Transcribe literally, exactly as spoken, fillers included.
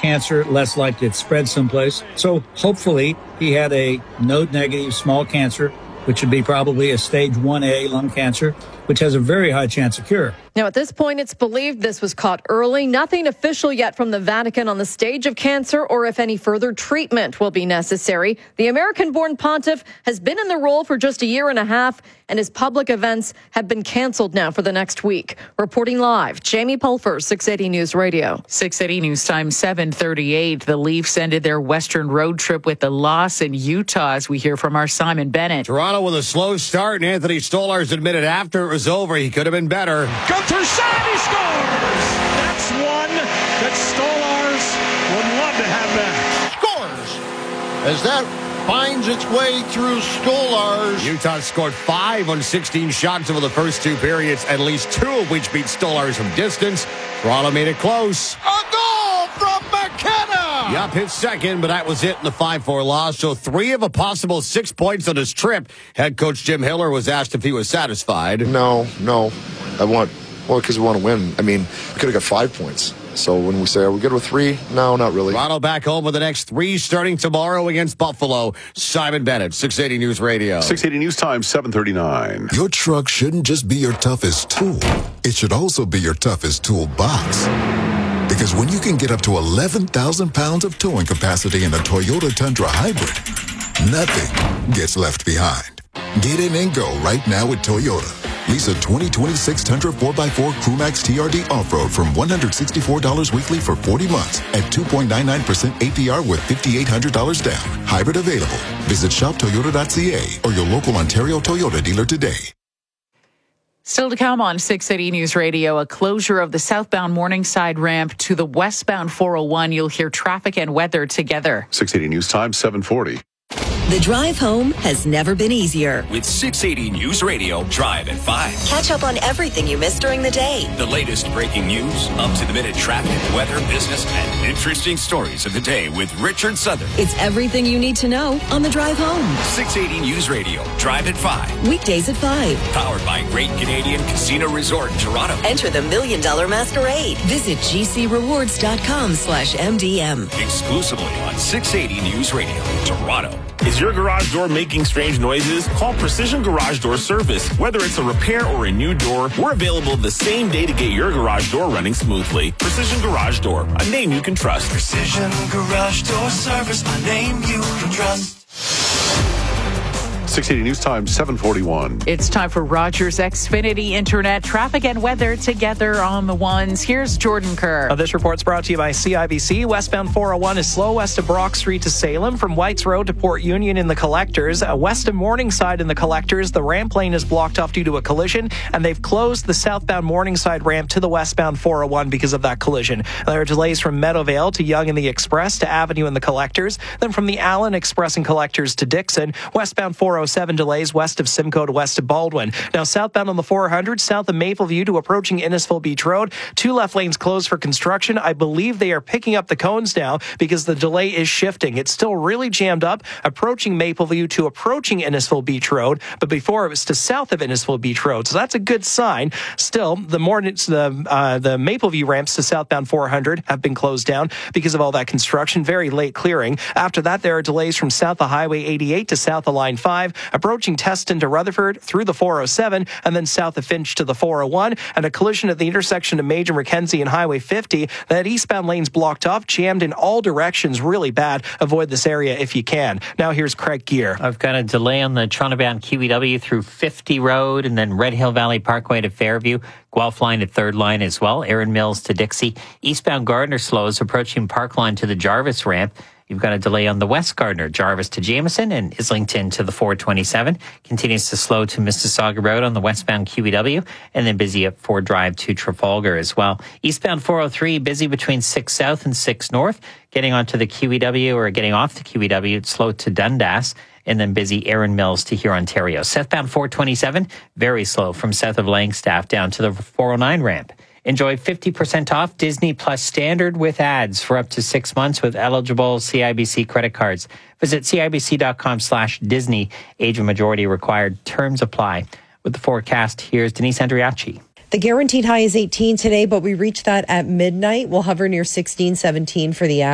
cancer, less likely to spread someplace. So hopefully he had a node negative small cancer, which would be probably a stage one A lung cancer, which has a very high chance of cure. Now, at this point, it's believed this was caught early. Nothing official yet from the Vatican on the stage of cancer or if any further treatment will be necessary. The American-born pontiff has been in the role for just a year and a half, and his public events have been canceled now for the next week. Reporting live, Jamie Pulfer, six eighty News Radio. six eighty News Time, seven thirty-eight. The Leafs ended their Western road trip with a loss in Utah, as we hear from our Simon Bennett. Toronto with a slow start, and Anthony Stolarz admitted after it was over he could have been better. Gunther shot, he scores! That's one that Stolarz would love to have back. Scores! As that finds its way through Stolarz. Utah scored five on sixteen shots over the first two periods, at least two of which beat Stolarz from distance. Toronto made it close. A goal from McKenna! Yup, his second, but that was it in the five four loss. So three of a possible six points on his trip. Head coach Jim Hiller was asked if he was satisfied. No, no. I want, well, because we want to win. I mean, we could have got five points. So when we say, are we good with three? No, not really. Toronto back home with the next three starting tomorrow against Buffalo. Simon Bennett, six eighty News Radio. six eighty News Time, seven thirty-nine. Your truck shouldn't just be your toughest tool. It should also be your toughest toolbox. Because when you can get up to eleven thousand pounds of towing capacity in a Toyota Tundra Hybrid, nothing gets left behind. Get in and go right now with Toyota. Lease a twenty twenty-six Tundra four by four Crewmax T R D Off-Road from one hundred sixty-four dollars weekly for forty months at two point nine nine percent A P R with five thousand eight hundred dollars down. Hybrid available. Visit shop toyota dot c a or your local Ontario Toyota dealer today. Still to come on six eighty News Radio, a closure of the southbound Morningside ramp to the westbound four oh one. You'll hear traffic and weather together. six eighty News Time, seven forty. The drive home has never been easier. With six eighty News Radio, Drive at five. Catch up on everything you missed during the day. The latest breaking news, up-to-the-minute traffic, weather, business, and interesting stories of the day with Richard Southern. It's everything you need to know on the drive home. six eighty News Radio, Drive at five. Weekdays at five. Powered by Great Canadian Casino Resort in Toronto. Enter the Million Dollar Masquerade. Visit gcrewards.com slash MDM. Exclusively on six eighty News Radio, Toronto. Is your garage door making strange noises? Call Precision Garage Door Service. Whether it's a repair or a new door, we're available the same day to get your garage door running smoothly. Precision Garage Door, a name you can trust. Precision Garage Door Service, a name you can trust. six eighty News Time, seven forty-one. It's time for Rogers Xfinity Internet traffic and weather together on the ones. Here's Jordan Kerr. Uh, this report's brought to you by C I B C. Westbound four oh one is slow west of Brock Street to Salem, from Whites Road to Port Union in the collectors. Uh, west of Morningside in the collectors, the ramp lane is blocked off due to a collision, and they've closed the southbound Morningside ramp to the westbound four oh one because of that collision. There are delays from Meadowvale to Yonge in the Express to Avenue in the collectors, then from the Allen Express and collectors to Dixon. Westbound four oh seven delays west of Simcoe to west of Baldwin. Now southbound on the four hundred, south of Mapleview to approaching Innisfil Beach Road, two left lanes closed for construction. I believe they are picking up the cones now because the delay is shifting. It's still really jammed up approaching Mapleview to approaching Innisfil Beach Road, but before it was to south of Innisfil Beach Road. So that's a good sign. Still, the mornings, the uh, the Mapleview ramps to southbound four hundred have been closed down because of all that construction. Very late clearing. After that, there are delays from south of Highway eighty-eight to south of Line five, approaching Teston to Rutherford through the four oh seven, and then south of Finch to the four oh one, and a collision at the intersection of Major Mackenzie and Highway fifty. That eastbound lane's blocked off, jammed in all directions, really bad. Avoid this area if you can. Now here's Craig Gear. I've got a delay on the Toronto-bound Q E W through fifty Road, and then Red Hill Valley Parkway to Fairview. Guelph line to Third Line as well. Erin Mills to Dixie. Eastbound Gardner slows approaching Park Line to the Jarvis ramp. You've got a delay on the West Gardner, Jarvis to Jameson, and Islington to the four twenty-seven. Continues to slow to Mississauga Road on the westbound Q E W, and then busy at Ford Drive to Trafalgar as well. Eastbound four oh three, busy between six South and six North. Getting onto the Q E W or getting off the Q E W, it's slow to Dundas, and then busy Erin Mills to here, Ontario. Southbound four twenty-seven, very slow from south of Langstaff down to the four oh nine ramp. Enjoy fifty percent off Disney Plus Standard with ads for up to six months with eligible C I B C credit cards. Visit cibc.com slash Disney. Age and majority required. Terms apply. With the forecast, here's Denise Andriachi. The guaranteed high is eighteen today, but we reach that at midnight. We'll hover near sixteen, seventeen for the